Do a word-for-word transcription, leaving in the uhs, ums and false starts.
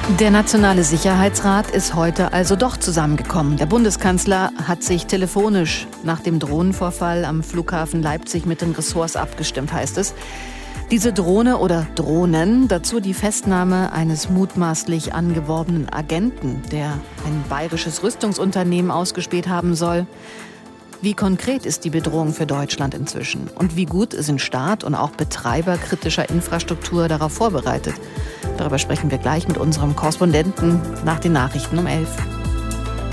Der Nationale Sicherheitsrat ist heute also doch zusammengekommen. Der Bundeskanzler hat sich telefonisch nach dem Drohnenvorfall am Flughafen Leipzig mit den Ressorts abgestimmt, heißt es. Diese Drohne oder Drohnen, dazu die Festnahme eines mutmaßlich angeworbenen Agenten, der ein bayerisches Rüstungsunternehmen ausgespäht haben soll. Wie konkret ist die Bedrohung für Deutschland inzwischen? Und wie gut sind Staat und auch Betreiber kritischer Infrastruktur darauf vorbereitet? Darüber sprechen wir gleich mit unserem Korrespondenten nach den Nachrichten um elf.